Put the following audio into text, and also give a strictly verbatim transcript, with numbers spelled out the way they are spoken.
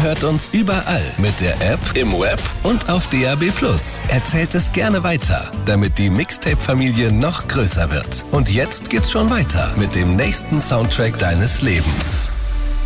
hört uns überall mit der App, im Web und auf D A B plus. Erzählt es gerne weiter, damit die Mixtape-Familie noch größer wird. Und jetzt geht's schon weiter mit dem nächsten Soundtrack deines Lebens.